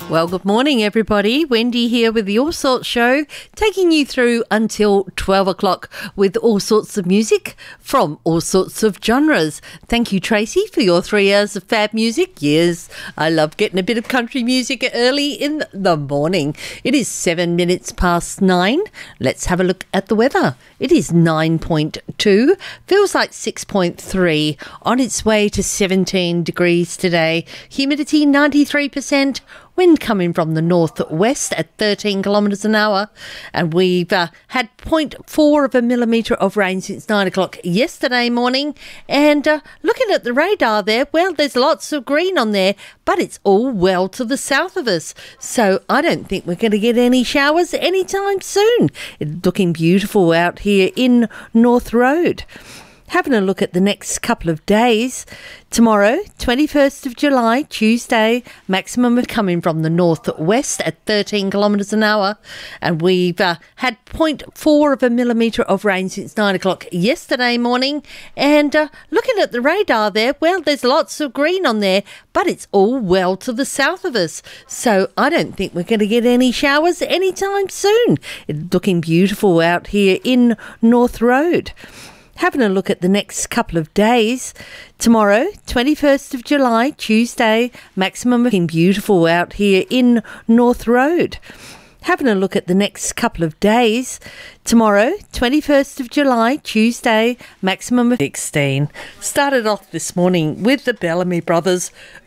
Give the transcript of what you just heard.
Well, good morning, everybody. Wendy here with the All Sorts Show, taking you through until 12 o'clock with all sorts of music from all sorts of genres. Thank you, Tracy, for your 3 hours of fab music. Yes, I love getting a bit of country music early in the morning. It is 7 minutes past 9. Let's have a look at the weather. It is 9.2, feels like 6.3, on its way to 17 degrees today. Humidity 93%. Wind coming from the northwest at 13 kilometres an hour, and we've had 0.4 of a millimetre of rain since 9 o'clock yesterday morning. And looking at the radar there, well, there's lots of green on there, but it's all well to the south of us. So I don't think we're going to get any showers anytime soon. It's looking beautiful out here in North Road. Having a look at the next couple of days. Tomorrow, 21st of July, Tuesday, maximum coming from the northwest at 13 kilometres an hour. And we've had 0.4 of a millimetre of rain since 9 o'clock yesterday morning. And looking at the radar there, well, there's lots of green on there, but it's all well to the south of us. So I don't think we're going to get any showers anytime soon. It's looking beautiful out here in North Road. Having a look at the next couple of days. Tomorrow, 21st of July, Tuesday, maximum looking beautiful out here in North Road. Having a look at the next couple of days. Tomorrow, 21st of July, Tuesday, maximum 16. Started off this morning with the Bellamy Brothers.